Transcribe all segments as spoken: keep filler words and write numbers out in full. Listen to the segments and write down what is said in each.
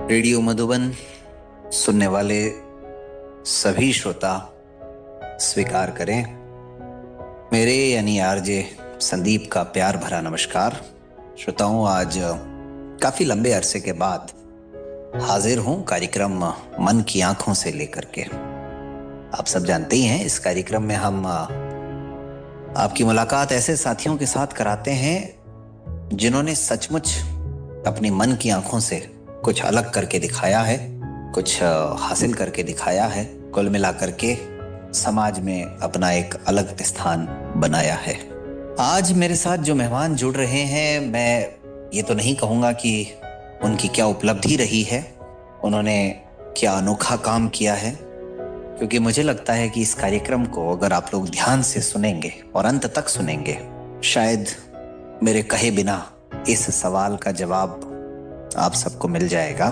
Radio Madhuban सुनने वाले सभी श्रोता स्वीकार करें मेरे यानी आरजे संदीप का प्यार भरा नमस्कार। श्रोताओं, आज काफी लंबे अरसे के बाद हाजिर हूं कार्यक्रम मन की आंखों से लेकर के। आप सब जानते ही हैं, इस कार्यक्रम में हम आपकी मुलाकात ऐसे साथियों के साथ कराते हैं जिन्होंने सचमुच अपनी मन की आंखों से कुछ अलग करके दिखाया है, कुछ हासिल करके दिखाया है, कुल मिलाकर के समाज में अपना एक अलग स्थान बनाया है। आज मेरे साथ जो मेहमान जुड़ रहे हैं, मैं ये तो नहीं कहूँगा कि उनकी क्या उपलब्धि रही है, उन्होंने क्या अनोखा काम किया है, क्योंकि मुझे लगता है कि इस कार्यक्रम को अगर आप लोग ध्यान से सुनेंगे और अंत तक सुनेंगे, शायद मेरे कहे बिना इस सवाल का जवाब आप सबको मिल जाएगा।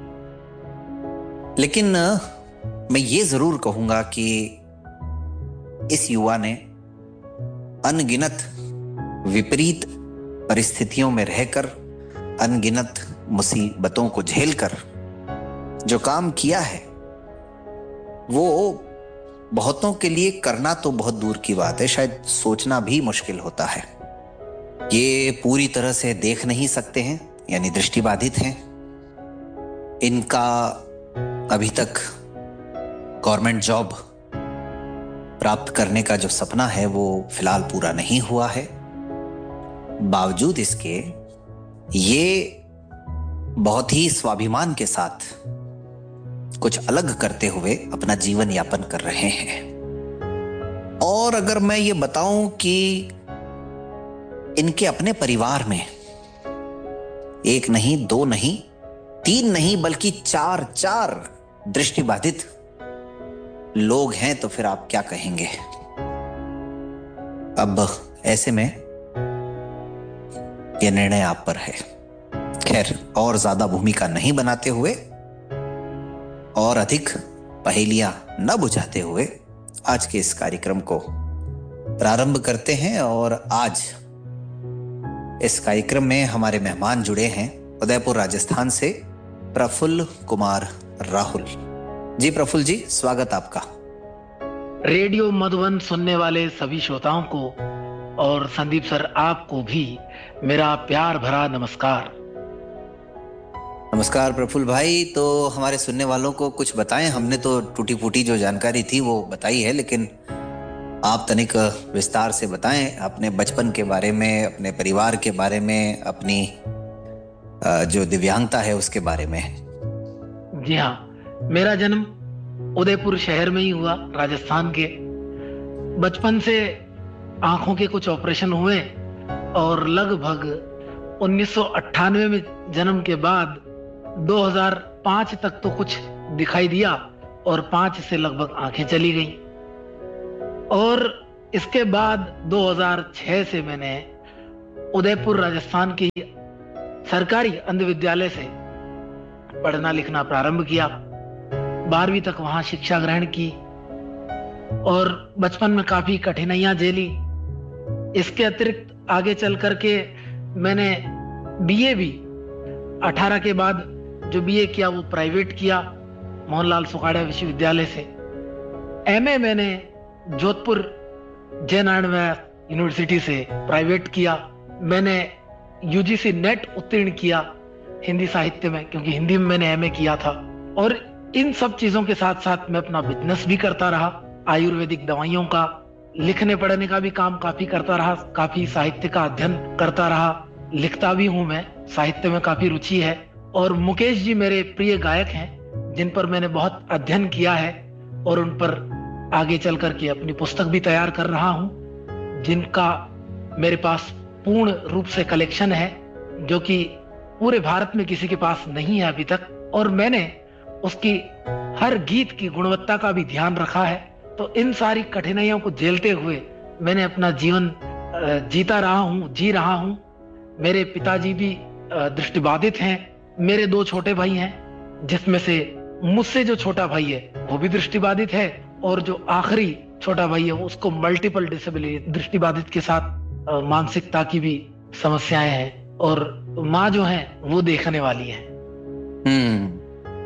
लेकिन मैं ये जरूर कहूंगा कि इस युवा ने अनगिनत विपरीत परिस्थितियों में रहकर, अनगिनत मुसीबतों को झेलकर जो काम किया है, वो बहुतों के लिए करना तो बहुत दूर की बात है, शायद सोचना भी मुश्किल होता है। ये पूरी तरह से देख नहीं सकते हैं, यानी दृष्टिबाधित हैं। इनका अभी तक गवर्नमेंट जॉब प्राप्त करने का जो सपना है वो फिलहाल पूरा नहीं हुआ है। बावजूद इसके ये बहुत ही स्वाभिमान के साथ कुछ अलग करते हुए अपना जीवन यापन कर रहे हैं। और अगर मैं ये बताऊं कि इनके अपने परिवार में एक नहीं, दो नहीं, तीन नहीं, बल्कि चार चार दृष्टिबाधित लोग हैं, तो फिर आप क्या कहेंगे। अब ऐसे में यह निर्णय आप पर है। खैर, और ज्यादा भूमिका नहीं बनाते हुए और अधिक पहेलियां न बुझाते हुए आज के इस कार्यक्रम को प्रारंभ करते हैं। और आज इस कार्यक्रम में हमारे मेहमान जुड़े हैं उदयपुर राजस्थान से प्रफुल्ल कुमार राहुल जी। प्रफुल्ल जी, स्वागत आपका। रेडियो मधुबन सुनने वाले सभी श्रोताओं को और संदीप सर आपको भी मेरा प्यार भरा नमस्कार। नमस्कार प्रफुल्ल भाई। तो हमारे सुनने वालों को कुछ बताएं। हमने तो टूटी फूटी जो जानकारी थी वो बताई है, लेकिन आप तनिक विस्तार से बताएं अपने बचपन के बारे में, अपने परिवार के बारे में, अपनी जो दिव्यांगता है उसके बारे में। जी हाँ, मेरा जन्म उदयपुर शहर में ही हुआ, राजस्थान के। बचपन से आंखों के कुछ ऑपरेशन हुए और लगभग उन्नीस सौ अट्ठानवे में जन्म के बाद दो हज़ार पाँच तक तो कुछ दिखाई दिया और पाँच से लगभग आंखें चली गईं। और इसके बाद दो हज़ार छह से मैंने उदयपुर राजस्थान की सरकारी अंध विद्यालय से पढ़ना लिखना प्रारंभ किया। बारहवीं तक वहां शिक्षा ग्रहण की और बचपन में काफी कठिनाइयां झेली। इसके अतिरिक्त आगे चल करके मैंने बीए भी अठारह के बाद जो बीए किया वो प्राइवेट किया मोहनलाल सुखाड़िया विश्वविद्यालय से। एमए मैंने जोधपुर जय नारायण यूनिवर्सिटी से प्राइवेट किया। मैंने यूजीसी नेट उत्तीर्ण किया हिंदी साहित्य में, क्योंकि हिंदी में मैंने एमए किया था। और इन सब चीजों के साथ साथ मैं अपना बिजनेस भी करता रहा, आयुर्वेदिक दवाइयों का, लिखने पढ़ने का भी काम काफी करता रहा, काफी साहित्य का अध्ययन करता रहा, लिखता भी हूं मैं, साहित्य में काफी रुचि है। और मुकेश जी मेरे प्रिय गायक हैं जिन पर मैंने बहुत अध्ययन किया है और उन पर आगे चल करके अपनी पुस्तक भी तैयार कर रहा हूं, जिनका मेरे पास पूर्ण रूप से कलेक्शन है, जो कि पूरे भारत में किसी के पास नहीं है अभी तक। और मैंने उसकी हर गीत की गुणवत्ता का भी ध्यान रखा है। तो इन सारी कठिनाइयों को झेलते हुए मैंने अपना जीवन जीता रहा हूं, जी रहा हूं। मेरे पिताजी भी दृष्टिबाधित हैं। मेरे दो छोटे भाई हैं, जिसमें से मुझसे जो छोटा भाई है वो भी दृष्टिबाधित है, और जो आखिरी छोटा भाई है उसको मल्टीपल डिसेबिलिटी, दृष्टिबाधित के साथ मानसिकता की भी समस्याएं हैं। और माँ जो है वो देखने वाली है। हम्म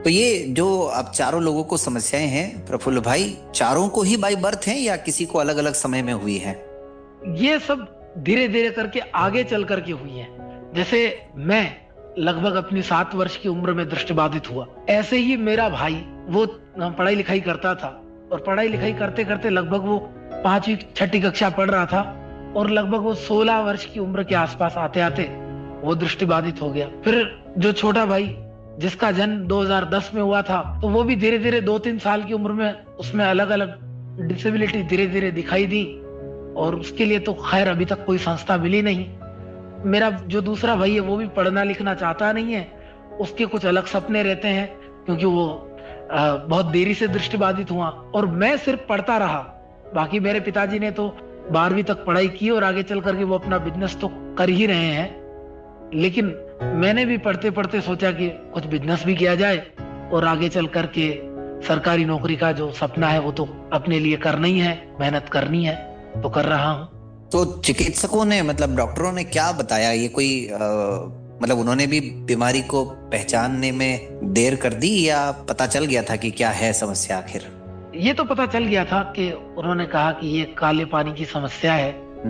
तो ये जो अब चारों लोगों को समस्याएं हैं प्रफुल्ल भाई, चारों को ही बाई बर्थ हैं या किसी को अलग अलग समय में हुई है? ये सब धीरे धीरे करके आगे चल करके हुई है। जैसे मैं लगभग अपनी सात वर्ष की उम्र में दृष्टिबाधित हुआ, ऐसे ही मेरा भाई वो पढ़ाई लिखाई करता था और पढ़ाई लिखाई करते करते लगभग वो पांचवी छठी कक्षा पढ़ रहा था और लगभग वो सोलह वर्ष की उम्र के आसपास आते आते वो दृष्टिबाधित हो गया। फिर जो छोटा भाई जिसका जन्म दो हज़ार दस में हुआ था, तो वो भी धीरे धीरे दो तीन साल की उम्र में उसमें अलग अलग डिसेबिलिटी धीरे धीरे दिखाई दी और उसके लिए तो खैर अभी तक कोई संस्था मिली नहीं। मेरा जो दूसरा भाई है वो भी पढ़ना लिखना चाहता नहीं है, उसके कुछ अलग सपने रहते हैं क्योंकि वो आ, बहुत देरी से दृष्टिबाधित हुआ और मैं सिर्फ पढ़ता रहा। बाकी मेरे पिताजी ने तो बारहवीं तक पढ़ाई की और आगे चल करके वो अपना बिजनेस तो कर ही रहे हैं, लेकिन मैंने भी पढ़ते पढ़ते सोचा कि कुछ बिजनेस भी किया जाए और आगे चल करके सरकारी नौकरी का जो सपना है वो तो अपने लिए करना ही है, मेहनत करनी है, तो कर रहा हूँ। तो चिकित्सकों ने मतलब डॉक्टरों ने क्या बताया? ये कोई आ, मतलब उन्होंने भी बीमारी को पहचानने में देर कर दी या पता चल गया था कि क्या है समस्या? आखिर ये तो पता चल गया था कि उन्होंने कहा कि ये काले पानी की समस्या है,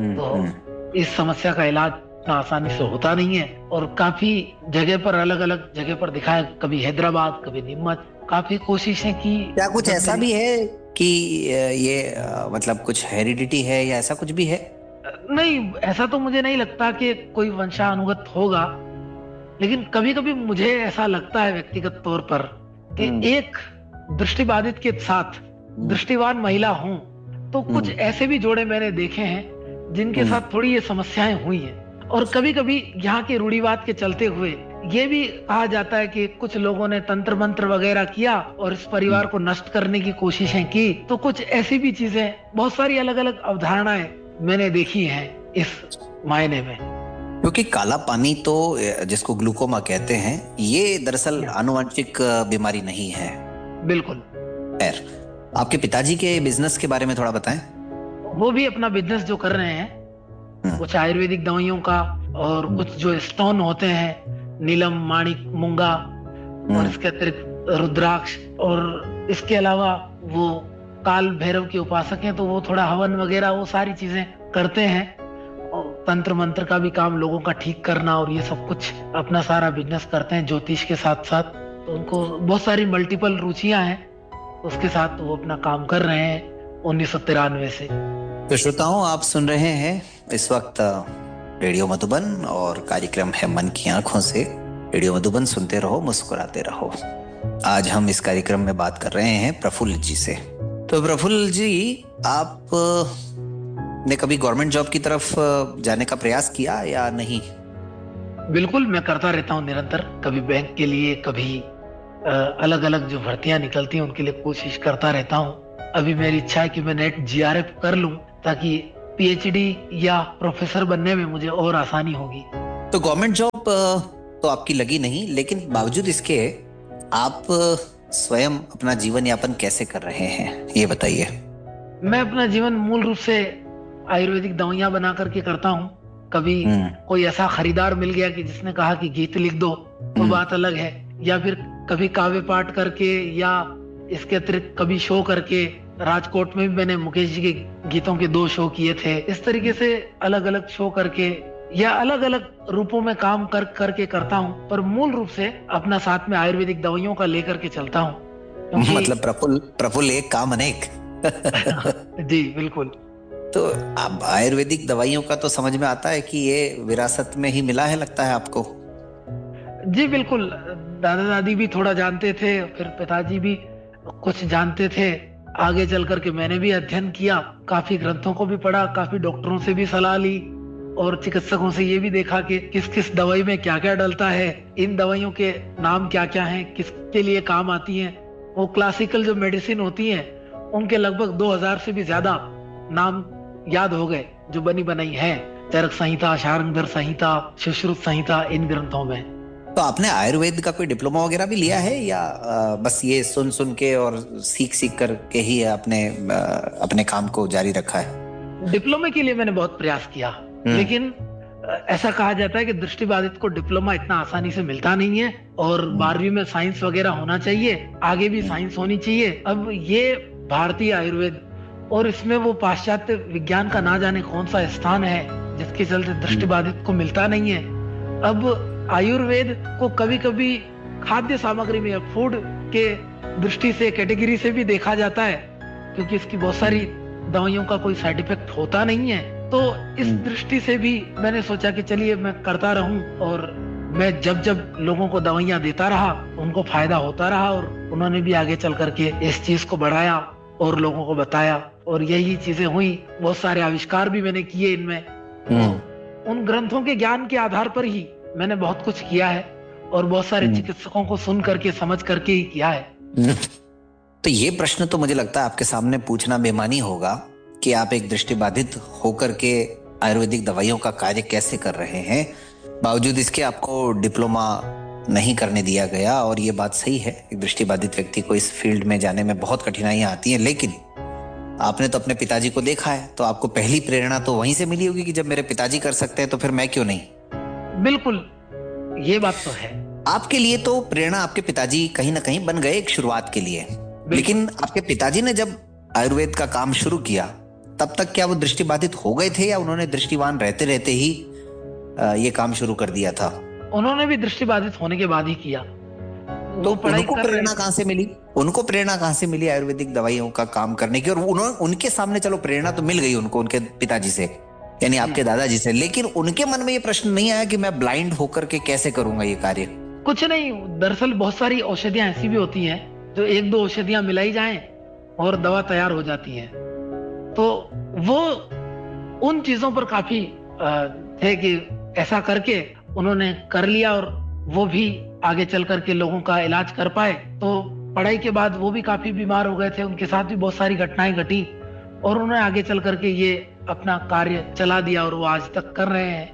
तो इस समस्या का इलाज आसानी से होता नहीं है और काफी जगह पर अलग अलग जगह पर दिखाया, कभी हैदराबाद कभी नीमच, काफी कोशिशें की। क्या कुछ ऐसा भी है कि ये मतलब कुछ हेरिडिटी है या ऐसा कुछ भी है? नहीं, ऐसा तो मुझे नहीं लगता कि कोई वंशानुगत होगा, लेकिन कभी कभी मुझे ऐसा लगता है व्यक्तिगत तौर पर कि एक दृष्टिबाधित के साथ दृष्टिवान महिला हूं तो कुछ ऐसे भी जोड़े मैंने देखे हैं जिनके साथ थोड़ी ये समस्याएं हुई हैं। और कभी कभी यहाँ के रूढ़िवाद के चलते हुए ये भी कहा जाता है कि कुछ लोगों ने तंत्र मंत्र वगैरह किया और इस परिवार को नष्ट करने की कोशिशें की, तो कुछ ऐसी भी चीजें, बहुत सारी अलग अलग अवधारणाएं मैंने देखी हैं इस मायने में। क्योंकि काला पानी तो जिसको ग्लूकोमा कहते हैं, ये दरअसल आनुवंशिक बीमारी नहीं है। बिल्कुल। खैर, आपके पिताजी के बिजनेस के बारे में थोड़ा बताएं। वो भी अपना बिजनेस जो कर रहे हैं, कुछ आयुर्वेदिक दवाइयों का और कुछ जो स्टोन होते हैं, नीलम, माणिक, मूंगा और इसके अतिरिक्त रुद्राक्ष, और इसके अलावा वो काल भैरव के उपासक हैं तो वो थोड़ा हवन वगैरह वो सारी चीजें करते हैं। और तंत्र मंत्र का भी काम, लोगों का ठीक करना और ये सब कुछ अपना सारा बिजनेस करते हैं ज्योतिष के साथ साथ। तो उनको बहुत सारी मल्टीपल रुचियां हैं, उसके साथ वो अपना काम कर रहे हैं उन्नीस सौ तिरानवे से। तो श्रोताओं, आप सुन रहे हैं इस वक्त रेडियो मधुबन और कार्यक्रम है मन की आंखों से। रेडियो मधुबन सुनते रहो, मुस्कुराते रहो। आज हम इस कार्यक्रम में बात कर रहे हैं प्रफुल्ल जी से। तो प्रफुल्ल जी, आप ने कभी गवर्नमेंट जॉब की तरफ जाने का प्रयास किया या नहीं? बिल्कुल, मैं करता रहता हूँ निरंतर, कभी बैंक के लिए, कभी अलग अलग जो भर्तियां निकलती हैं उनके लिए कोशिश करता रहता हूँ। अभी मेरी इच्छा है कि मैं नेट जी आर एफ कर लूं ताकि पीएचडी या प्रोफेसर बनने में मुझे और आसानी होगी। तो गवर्नमेंट जॉब तो आपकी लगी नहीं, लेकिन बावजूद इसके आप स्वयं अपना जीवन यापन कैसे कर रहे हैं, ये बताइए। मैं अपना जीवन मूल रूप से आयुर्वेदिक दवाइयां बना करके करता हूँ। कभी कोई ऐसा खरीदार मिल गया कि जिसने कहा कि गीत लिख दो तो बात अलग है, या फिर कभी काव्य पाठ करके, या इसके अतिरिक्त कभी शो करके। राजकोट में भी मैंने मुकेश जी के गीतों के दो शो किए थे। इस तरीके से अलग अलग शो करके या अलग अलग रूपों में काम कर करके करता हूँ, पर मूल रूप से अपना साथ में आयुर्वेदिक दवाइयों का लेकर के चलता हूँ। मतलब प्रफुल्ल प्रफुल्ल एक काम अनेक। जी बिल्कुल। तो अब आयुर्वेदिक दवाइयों का तो समझ में आता है कि ये विरासत में ही मिला है, लगता है आपको? जी बिल्कुल, दादा दादी भी थोड़ा जानते थे, फिर पिताजी भी कुछ जानते थे। आगे चल करके मैंने भी अध्ययन किया, काफी ग्रंथों को भी पढ़ा, काफी डॉक्टरों से भी सलाह ली और चिकित्सकों से ये भी देखा कि किस किस दवाई में क्या क्या डलता है, इन दवाइयों के नाम क्या क्या हैं, किसके लिए काम आती हैं। वो क्लासिकल जो मेडिसिन होती हैं उनके लगभग दो हज़ार से भी ज्यादा नाम याद हो गए जो बनी बनाई है, चरक संहिता, शार्ंगधर संहिता, सुश्रुत संहिता, इन ग्रंथों में। तो आपने आयुर्वेद का कोई डिप्लोमा वगैरह भी लिया है या आ, बस ये सुन सुन के और सीख सीख कर के ही आपने आ, अपने काम को जारी रखा है? डिप्लोमे के लिए मैंने बहुत प्रयास किया, लेकिन ऐसा कहा जाता है कि दृष्टिबाधित को डिप्लोमा इतना आसानी से मिलता नहीं है और बारहवीं में साइंस वगैरह होना चाहिए, आगे भी साइंस होनी चाहिए। अब ये भारतीय आयुर्वेद और इसमें वो पाश्चात्य विज्ञान का ना जाने कौन सा स्थान है जिसके चलते दृष्टिबाधित को मिलता नहीं है। अब आयुर्वेद को कभी कभी खाद्य सामग्री में, फूड के दृष्टि से, कैटेगरी से भी देखा जाता है, क्योंकि इसकी बहुत सारी दवाइयों का कोई साइड इफेक्ट होता नहीं है। तो इस दृष्टि से भी मैंने सोचा कि चलिए मैं करता रहूं, और मैं जब जब लोगों को दवाइयां देता रहा उनको फायदा होता रहा, और उन्होंने भी आगे चल करके इस चीज को बढ़ाया और लोगों को बताया, और यही चीजें हुई। बहुत सारे आविष्कार भी मैंने किए इनमें। उन ग्रंथों के ज्ञान के आधार पर ही मैंने बहुत कुछ किया है, और बहुत सारे चिकित्सकों को सुन करके, समझ करके ही किया है। तो ये प्रश्न तो मुझे लगता है आपके सामने पूछना बेमानी होगा कि आप एक दृष्टिबाधित होकर के आयुर्वेदिक दवाइयों का कार्य कैसे कर रहे हैं, बावजूद इसके आपको डिप्लोमा नहीं करने दिया गया। और ये बात सही है, एक दृष्टिबाधित व्यक्ति को इस फील्ड में जाने में बहुत कठिनाइयां आती हैं, लेकिन आपने तो अपने पिताजी को देखा है, तो आपको पहली प्रेरणा तो वहीं से मिली होगी कि जब मेरे पिताजी कर सकते हैं तो फिर मैं क्यों नहीं। बिल्कुल, ये बात तो है। आपके लिए तो प्रेरणा आपके पिताजी कहीं ना कहीं बन गए एक शुरुआत के लिए, लेकिन आपके पिताजी ने जब आयुर्वेद का काम शुरू किया तब तक क्या वो दृष्टिबाधित हो गए थे, या उन्होंने दृष्टिवान रहते रहते ही ये काम शुरू कर दिया था? उन्होंने भी दृष्टिबाधित होने के बाद ही किया। तो उनको प्रेरणा कहाँ से मिली? उनको प्रेरणा कहाँ से मिली आयुर्वेदिक दवाइयों का काम करने की? और उन्होंने, उनके सामने चलो प्रेरणा तो मिल गई उनको उनके पिताजी से, यानी आपके दादाजी से, लेकिन उनके मन में ये प्रश्न नहीं आया कि मैं ब्लाइंड होकर के कैसे करूंगा ये कार्य? कुछ नहीं, दरअसल बहुत सारी औषधियां ऐसी भी होती हैं जो एक दो औषधियां मिलाई जाएं और दवा तैयार हो जाती है। तो वो उन चीजों पर काफी थे कि ऐसा करके उन्होंने कर लिया, और वो भी आगे चल करके लोगों का इलाज कर पाए। तो पढ़ाई के बाद वो भी काफी बीमार हो गए थे, उनके साथ भी बहुत सारी घटनाएं घटी, और उन्होंने आगे चल करके ये अपना कार्य चला दिया, और वो आज तक कर रहे हैं।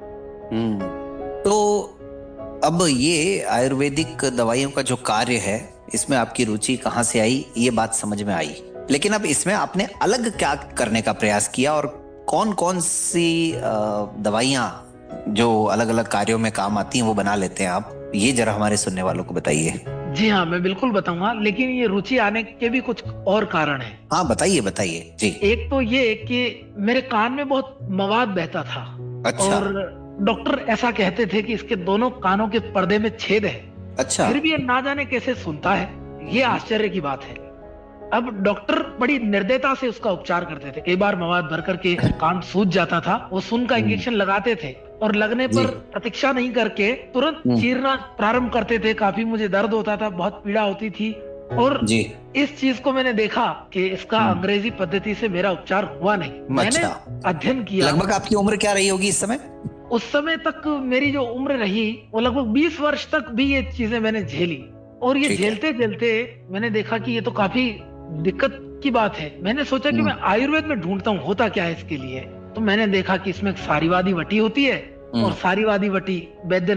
तो अब ये आयुर्वेदिक दवाइयों का जो कार्य है, इसमें आपकी रुचि कहाँ से आई, ये बात समझ में आई, लेकिन अब इसमें आपने अलग क्या करने का प्रयास किया, और कौन कौन सी दवाइयाँ जो अलग अलग कार्यों में काम आती हैं वो बना लेते हैं आप, ये जरा हमारे सुनने वालों को बताइए। जी हाँ, मैं बिल्कुल बताऊंगा, लेकिन ये रुचि आने के भी कुछ और कारण हैं। हाँ बताइए बताइए जी। एक तो ये कि मेरे कान में बहुत मवाद बहता था। अच्छा। और डॉक्टर ऐसा कहते थे कि इसके दोनों कानों के पर्दे में छेद है। अच्छा। फिर भी ये ना जाने कैसे सुनता है, ये आश्चर्य की बात है। अब डॉक्टर बड़ी निर्दयता से उसका उपचार करते थे। कई बार मवाद भर करके कान सूज जाता था, वो सुन का इंजेक्शन लगाते थे, और लगने पर प्रतीक्षा नहीं करके तुरंत चीरना प्रारंभ करते थे। काफी मुझे दर्द होता था, बहुत पीड़ा होती थी, और जी। इस चीज को मैंने देखा कि इसका अंग्रेजी पद्धति से मेरा उपचार हुआ नहीं। मैंने अध्ययन किया। लगभग आपकी उम्र क्या रही होगी इस समय? उस समय तक मेरी जो उम्र रही वो लगभग बीस वर्ष तक भी ये चीजें मैंने झेली, और ये झेलते झेलते मैंने देखा कि ये तो काफी दिक्कत की बात है। मैंने सोचा कि मैं आयुर्वेद में ढूंढता हूँ होता क्या है इसके लिए। तो मैंने देखा कि इसमें सारीवादी वटी होती है, और सारीवादी वटी वैद्य